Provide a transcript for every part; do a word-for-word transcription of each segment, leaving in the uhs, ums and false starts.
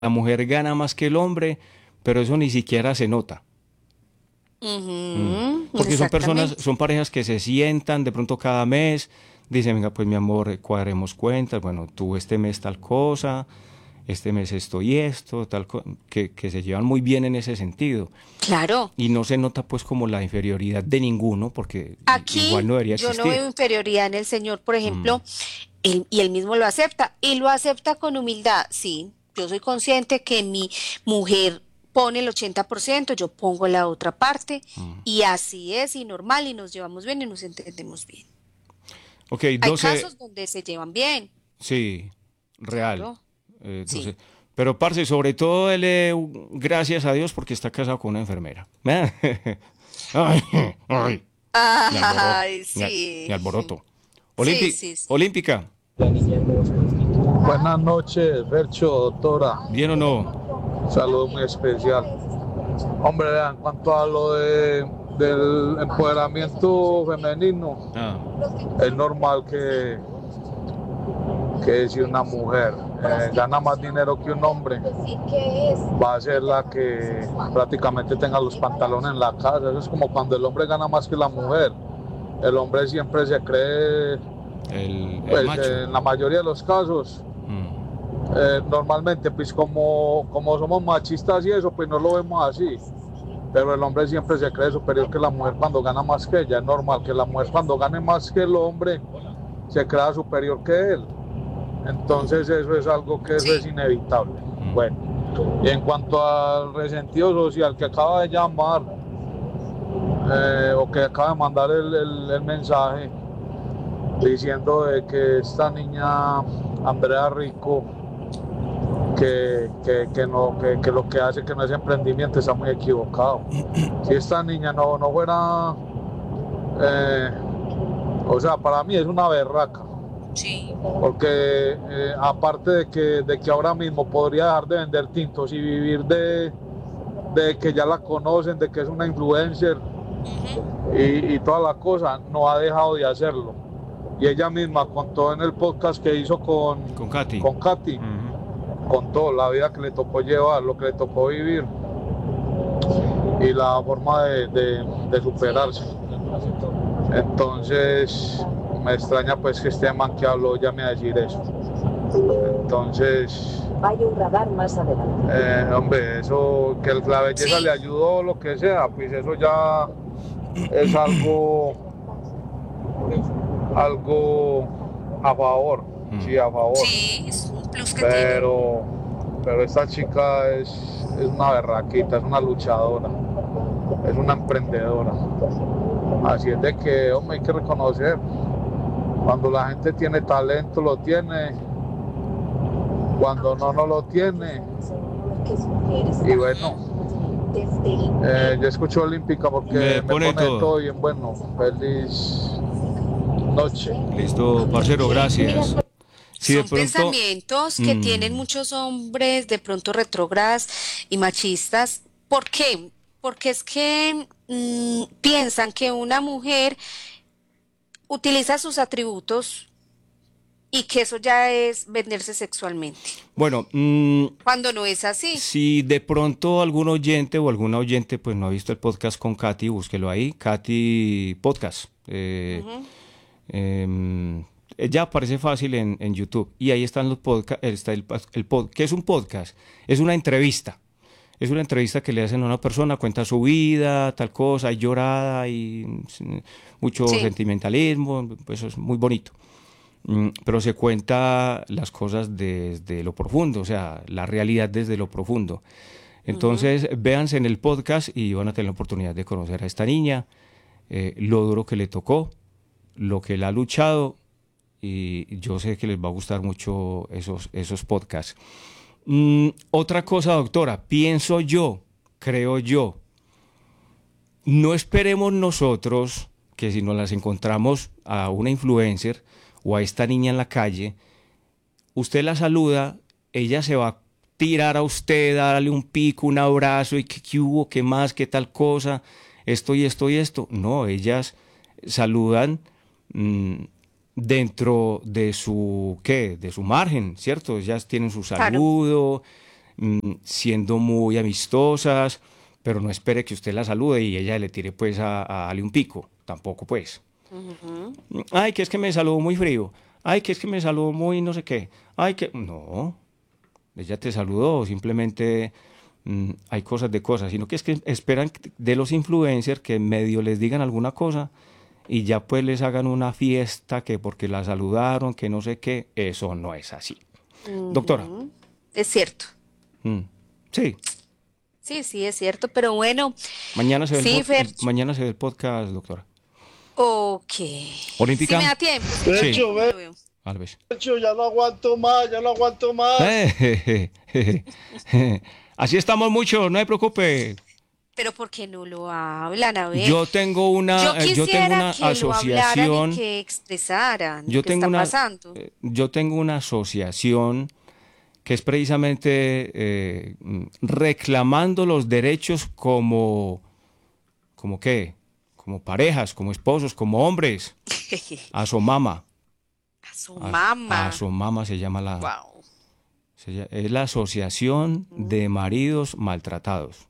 la mujer gana más que el hombre, pero eso ni siquiera se nota. Mm. Ujú, Porque son personas, exactamente. son parejas que se sientan de pronto cada mes, dicen, venga, pues mi amor, eh, cuadremos cuentas, bueno, tú este mes tal cosa, este mes esto y esto, tal co- que, que se llevan muy bien en ese sentido. Claro. Y no se nota pues como la inferioridad de ninguno, porque i- igual Aquí no debería yo no veo existir. inferioridad en el Señor, por Mm, ejemplo, él- y él mismo lo acepta, y lo acepta con humildad. Sí, yo soy consciente que mi mujer pone el ochenta por ciento, yo pongo la otra parte, mm. y así es, y normal, y nos llevamos bien y nos entendemos bien. Ok, Hay doce, casos donde se llevan bien, sí, real. claro, eh, sí. doce. Pero, parce, sobre todo dele gracias a Dios porque está casado con una enfermera. Ay, ay, me alboroto, Ay, me, me sí, alboroto. sí, Olímpi- sí, sí. Olímpica, Buenas noches, Fercho, doctora. ¿bien o no? Un saludo muy especial. Hombre, en cuanto a lo de, del empoderamiento femenino, Ah, es normal que, que si una mujer eh, gana más dinero que un hombre, va a ser la que prácticamente tenga los pantalones en la casa. Eso es como cuando el hombre gana más que la mujer. El hombre siempre se cree, el, el pues macho. en la mayoría de los casos, Mm, Eh, normalmente, pues como, como somos machistas y eso, pues no lo vemos así. Pero el hombre siempre se cree superior que la mujer cuando gana más que ella. Es normal que la mujer cuando gane más que el hombre se crea superior que él. Entonces eso es algo que eso es Sí. inevitable. mm. Bueno, y en cuanto al resentido social que acaba de llamar eh, o que acaba de mandar el, el, el mensaje diciendo de que esta niña Andrea Rico que, que, que, no, que, que lo que hace que no es emprendimiento está muy equivocado. Si esta niña no, no fuera, eh, o sea, para mí es una berraca, Sí. porque eh, aparte de que, de que ahora mismo podría dejar de vender tintos y vivir de, de que ya la conocen, de que es una influencer Ujú. y, y toda la cosa, no ha dejado de hacerlo. Y ella misma contó en el podcast que hizo con, Con Katy. con Katy, Ujú. contó la vida que le tocó llevar, lo que le tocó vivir y la forma de, de, de superarse. Entonces me extraña pues que este man que habló llame a decir eso. Entonces, Hay un radar más adelante. eh, hombre, eso que la belleza le Sí, ayudó o lo que sea, pues eso ya es algo, algo a favor, Mm. sí, a favor. sí, es un plus que tiene. Pero, pero esta chica es, es una berraquita, es una luchadora, es una emprendedora. Así es de que, hombre, hay que reconocer, cuando la gente tiene talento, lo tiene, cuando no, no lo tiene. Y bueno, eh, yo escucho Olímpica Me porque me pone pone de todo. todo bien bueno. Feliz noche. Listo, parcero, gracias. Si de Son pronto... pensamientos que tienen mm, muchos hombres de pronto retrógradas y machistas. ¿Por qué? Porque es que mm, piensan que una mujer utiliza sus atributos y que eso ya es venderse sexualmente, bueno, mm, cuando no es así. si de pronto algún oyente o alguna oyente pues no ha visto el podcast con Katy, búsquelo ahí, Katy Podcast. Eh, Ujú, em, ya aparece fácil en, en YouTube y ahí están los podcasts, está el, el pod, ¿qué es un podcast? Es una entrevista. Es una entrevista que le hacen a una persona, cuenta su vida, tal cosa, hay llorada, hay mm, mucho sí. sentimentalismo, pues eso es muy bonito. Mm, pero se cuenta las cosas desde lo profundo, o sea, la realidad desde lo profundo. Ujú, Entonces, véanse en el podcast y van a tener la oportunidad de conocer a esta niña, eh, lo duro que le tocó, lo que él ha luchado, y yo sé que les va a gustar mucho esos, esos podcasts. Mm, otra cosa, doctora, pienso yo, creo yo, no esperemos nosotros que si nos las encontramos a una influencer o a esta niña en la calle, usted la saluda, ella se va a tirar a usted, a darle un pico, un abrazo y qué, qué hubo, qué más, qué tal cosa, esto y esto y esto. No, ellas saludan mmm, dentro de su, ¿qué? De su margen, ¿cierto? Ellas tienen su claro. saludo, mm, siendo muy amistosas, pero no espere que usted la salude y ella le tire pues a, a darle un pico, tampoco pues. Ujú. Ay, que es que me saludó muy frío, ay, que es que me saludó muy no sé qué, ay, que... No, ella te saludó, simplemente mm, hay cosas de cosas, sino que es que esperan de los influencers que medio les digan alguna cosa y ya pues les hagan una fiesta que porque la saludaron, que no sé qué, eso no es así. Doctora, Ujú. Es cierto. mm, sí, Sí, sí, es cierto. Pero bueno, mañana se ve el, sí, pod- Fer. el- mañana se ve el podcast, doctora. Ok. Si me Olímpica, da tiempo, si me da sí, Fercho, tiempo, lo veo. Alves. Fercho, ya no aguanto más, ya no aguanto más. Eh, Así estamos mucho, no se preocupe. Pero ¿por qué no lo hablan? A ver, Yo tengo yo una, eh, yo tengo quisiera una que lo hablaran y asociación. que expresaran lo Yo que tengo está una, pasando. eh, yo tengo una asociación que es precisamente eh, mm, reclamando los derechos como, como qué, como parejas, como esposos, como hombres. Asomama, A su As- mamá. Asomama se llama la, Wow. se lla- es la Asociación de Maridos Maltratados.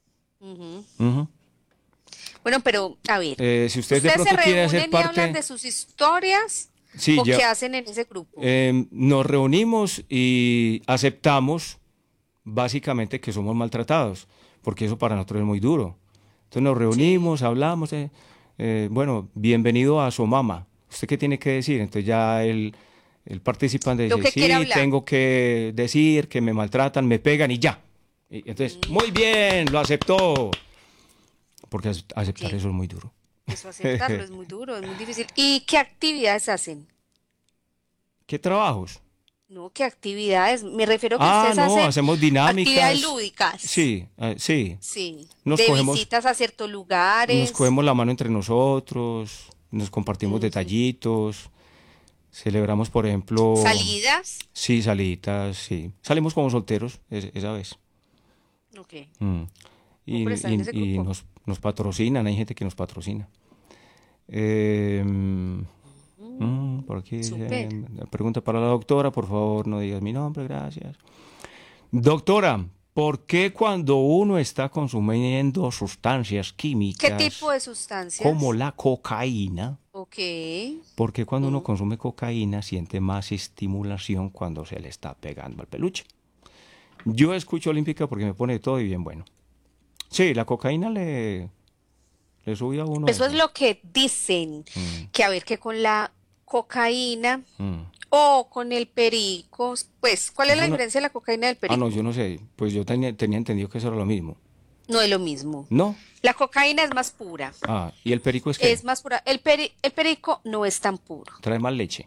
Ujú. Bueno, pero a ver, Eh, si usted de ¿ustedes se pronto quiere hacer reúnen y hablan parte, de sus historias sí, o ya, qué hacen en ese grupo? eh, nos reunimos y aceptamos básicamente que somos maltratados, porque eso para nosotros es muy duro. Entonces nos reunimos, hablamos, eh, eh, bueno, bienvenido a Somama. ¿Usted qué tiene que decir? Entonces ya el, el participante Lo dice, que quiere sí, hablar. tengo que decir que me maltratan, me pegan y ya. Y entonces, muy bien, lo aceptó. Porque ace- aceptar Ok. eso es muy duro. Eso aceptarlo es muy duro, es muy difícil. ¿Y qué actividades hacen? ¿Qué trabajos? No, ¿qué actividades? Me refiero que Ah, ustedes no, hacen hacemos dinámicas. actividades lúdicas. Sí, eh, sí. Sí, Nos de cogemos, visitas a ciertos nos lugares. cogemos la mano entre nosotros, nos compartimos detallitos, celebramos, por ejemplo, Salidas. sí, saliditas, sí. Salimos como solteros es- esa vez. Ok. Mm. Y, pero están en y- ese y grupo. nos, nos patrocinan, hay gente que nos patrocina. Eh, mm, por aquí dice, Súper. pregunta para la doctora, por favor, no digas mi nombre, gracias. Doctora, ¿por qué cuando uno está consumiendo sustancias ¿Qué químicas tipo de sustancias? como la cocaína, Ok. por qué cuando uno consume cocaína siente más estimulación cuando se le está pegando al peluche? Yo escucho Olímpica porque me pone de todo y bien bueno. Sí, la cocaína le, le sube a uno Eso es eso. lo que dicen, que a ver que con la cocaína Mm. o con el perico, pues, ¿cuál es la Eso no- diferencia de la cocaína y del Ah, perico? no, yo no sé. Pues yo tenía, tenía entendido que eso era lo mismo. No es lo mismo. ¿No? La cocaína es más pura, Ah, ¿y el perico es qué? es más pura. El peri- el perico no es tan puro. Trae más leche.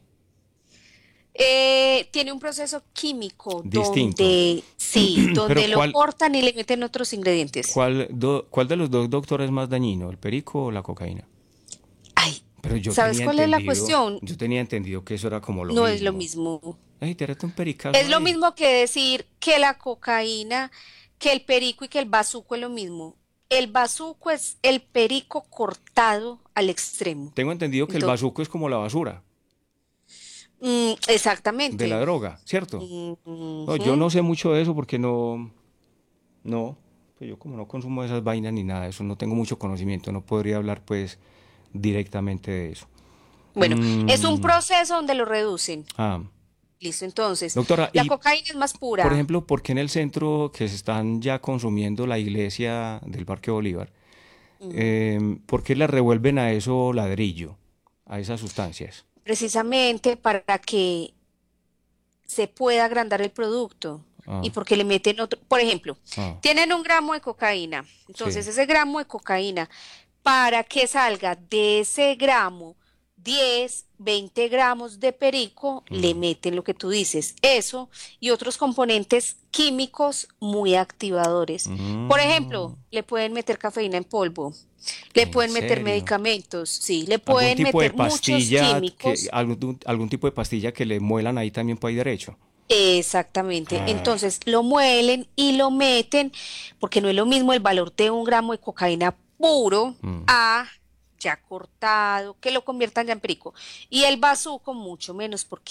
Eh, tiene un proceso químico Distinto. donde, sí, donde Pero lo ¿cuál- cortan y le meten otros ingredientes. ¿Cuál, do- cuál de los dos doctores es más dañino, el perico o la cocaína? Ay, Pero yo ¿sabes tenía cuál es la entendido- cuestión? Yo tenía entendido que eso era como lo No mismo. es lo mismo. Ay, te un pericazo Es lo ahí. mismo que decir que la cocaína, que el perico y que el bazuco es lo mismo. El bazuco es el perico cortado al extremo. Tengo entendido que el Entonces- bazuco es como la basura Mm, exactamente. de la droga, ¿cierto? Mm, No, yo no sé mucho de eso porque no, no, pues yo como no consumo esas vainas ni nada de eso, no tengo mucho conocimiento, no podría hablar pues directamente de eso. Bueno, Mm. es un proceso donde lo reducen. Ah, Listo, entonces. Doctora, la y, cocaína es más pura. por ejemplo, ¿por qué en el centro que se están ya consumiendo la iglesia del Parque Bolívar, eh, por qué le revuelven a eso ladrillo, a esas sustancias? Precisamente para que se pueda agrandar el producto Ah. y porque le meten otro, por ejemplo, Ah. tienen un gramo de cocaína, entonces Sí. ese gramo de cocaína, para que salga de ese gramo diez, veinte gramos de perico, le meten lo que tú dices, eso y otros componentes químicos muy activadores. Por ejemplo, le pueden meter cafeína en polvo, le ¿En pueden meter serio? medicamentos, sí, le ¿Algún pueden tipo de meter muchos pastilla, que, químicos. algún, algún tipo de pastilla que le muelan ahí también por ahí derecho? Exactamente. Ah. Entonces lo muelen y lo meten, porque no es lo mismo el valor de un gramo de cocaína puro Mm. a ya cortado, que lo conviertan ya en perico. Y el bazuco mucho menos, porque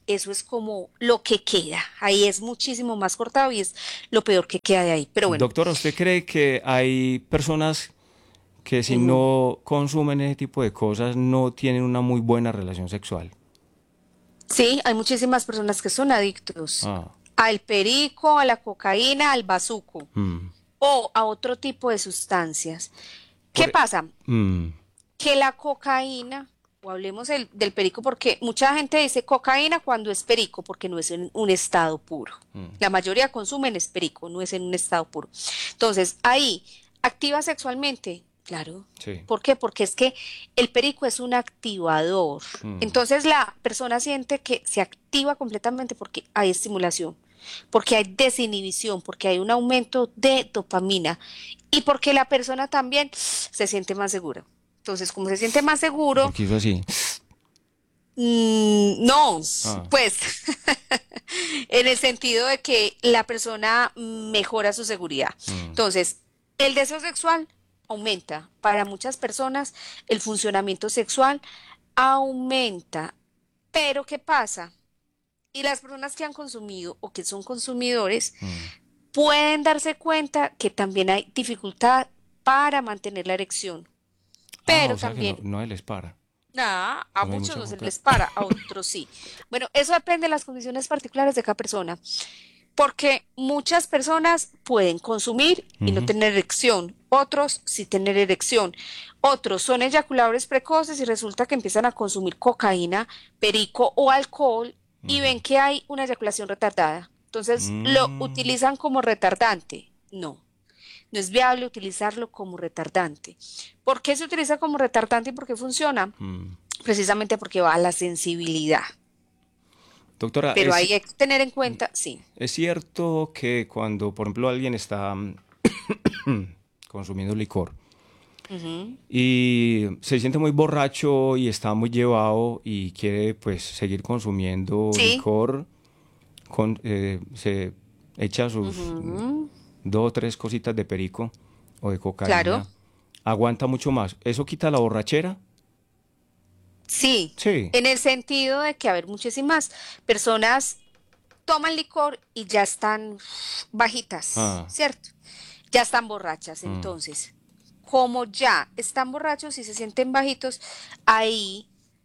eso es como lo que queda. Ahí es muchísimo más cortado y es lo peor que queda de ahí. Pero bueno. Doctora, ¿usted cree que hay personas que si Ujú. no consumen ese tipo de cosas no tienen una muy buena relación sexual? Sí, hay muchísimas personas que son adictos Ah, al perico, a la cocaína, al bazuco mm, o a otro tipo de sustancias. ¿Qué Por- pasa? mm, Que la cocaína, o hablemos del, del perico, porque mucha gente dice cocaína cuando es perico, porque no es en un estado puro. mm. La mayoría consumen es perico, no es en un estado puro. Entonces, ahí, activa sexualmente, claro. Sí. ¿Por qué? Porque es que el perico es un activador. Mm. Entonces, la persona siente que se activa completamente porque hay estimulación, porque hay desinhibición, porque hay un aumento de dopamina y porque la persona también se siente más segura. Entonces, como se siente más seguro, Porque hizo así. mm, no, Ah. pues en el sentido de que la persona mejora su seguridad. Mm. Entonces, el deseo sexual aumenta. Para muchas personas, el funcionamiento sexual aumenta. Pero, ¿qué pasa? Y las personas que han consumido o que son consumidores Mm. pueden darse cuenta que también hay dificultad para mantener la erección. Ah, Pero o sea que también, no, no les para. ah, a No hay muchos mucha no se contra- les para, a otros sí. Bueno, eso depende de las condiciones particulares de cada persona, porque muchas personas pueden consumir y no Ujú. tener erección, otros sí tener erección, otros son eyaculadores precoces y resulta que empiezan a consumir cocaína, perico o alcohol y ven que hay una eyaculación retardada. Entonces, ¿lo Mm. utilizan como retardante? No. No es viable utilizarlo como retardante. ¿Por qué se utiliza como retardante y por qué funciona? Mm. Precisamente porque va a la sensibilidad. Doctora, Pero es, hay que tener en cuenta, sí. es cierto que cuando, por ejemplo, alguien está mm, consumiendo licor Ujú. y se siente muy borracho y está muy llevado y quiere pues seguir consumiendo Sí. licor, con, eh, se echa sus Ujú. dos o tres cositas de perico o de cocaína, Claro. aguanta mucho más. ¿Eso quita la borrachera? Sí, Sí. en el sentido de que, a ver, muchísimas personas toman licor y ya están bajitas, Ah. ¿cierto? Ya están borrachas. Mm. Entonces, como ya están borrachos y se sienten bajitos, ahí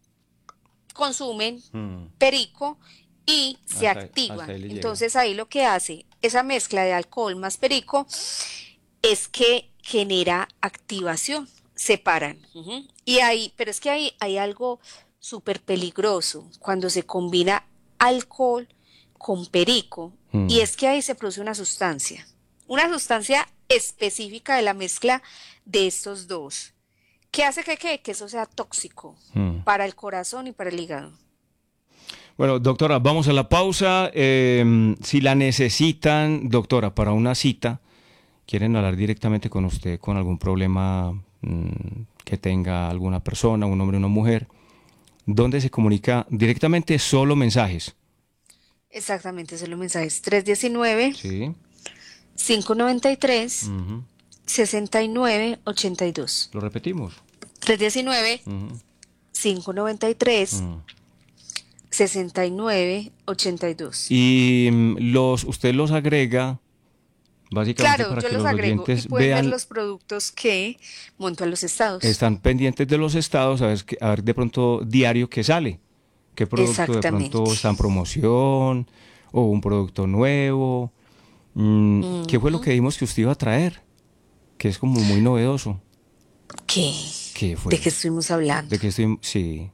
consumen Mm. perico y se Hasta- activan. hasta ahí le llega. Entonces ahí lo que hace esa mezcla de alcohol más perico es que genera activación, separan. Ujú. Y ahí, pero es que ahí hay algo súper peligroso cuando se combina alcohol con perico Mm. y es que ahí se produce una sustancia, una sustancia específica de la mezcla de estos dos, que hace que, que, que eso sea tóxico Mm. para el corazón y para el hígado. Bueno, doctora, vamos a la pausa. Eh, si la necesitan, doctora, para una cita, quieren hablar directamente con usted con algún problema mm, que tenga alguna persona, un hombre o una mujer, ¿dónde se comunica directamente? Solo mensajes. Exactamente, son los mensajes tres uno nueve, Sí. cinco nueve tres, Ujú. seis nueve ocho dos. Lo repetimos. tres uno nueve, Ujú. cinco nueve tres, Ujú. seis nueve ocho dos. Y mm, los, usted los agrega básicamente Claro, para yo que los los agrego y oyentes pueden ver vean, los productos que monto a los estados. están pendientes de los estados, a ver, que- a ver de pronto diario que sale, qué producto de Exactamente. pronto está en promoción o un producto nuevo. Mm, ¿Qué fue lo que dijimos que usted iba a traer? Que es como muy novedoso. ¿Qué? ¿Qué fue? ¿De qué estuvimos hablando? De que estoy, sí.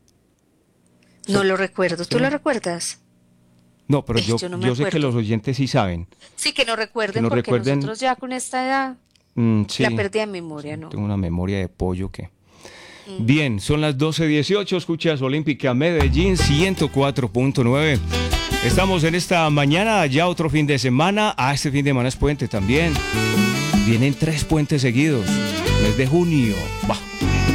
No lo recuerdo. ¿Tú ¿Sí? lo recuerdas? No, pero Eh, yo, yo no me yo sé que acuerdo. los oyentes sí saben. Sí, que no recuerden, Que no porque recuerden. nosotros ya con esta edad, Mm, sí. la pérdida de memoria, ¿no? Tengo una memoria de pollo que... Bien, son las doce dieciocho, escuchas Olímpica Medellín ciento cuatro punto nueve. Estamos en esta mañana, ya otro fin de semana. Ah, este fin de semana es puente también. Vienen tres puentes seguidos. Mes de junio. Bah.